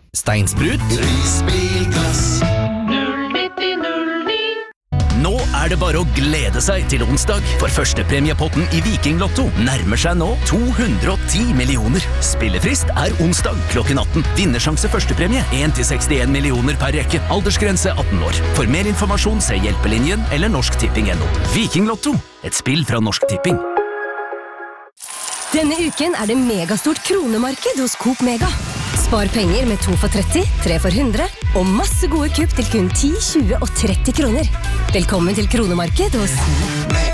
Steinsprut. Prisbilgass. 09009. Nå det bare å glede seg til onsdag, for førstepremiepotten i Viking-lotto nærmer seg nå 210 millioner. Spillefrist onsdag klokken 18. Vinnersjanse førstepremie 1-61 millioner per rekke. Aldersgrense 18 år. For mer informasjon se Hjelpelinjen eller norsktipping.no. Viking-lotto, et spill fra Norsk Tipping. Denne uken det megastort kronemarked hos Coop Mega. Spar penger med 2 for 30, 3 for 100 og masse gode kupp til kun 10, 20 og 30 kroner. Velkommen til kronemarked hos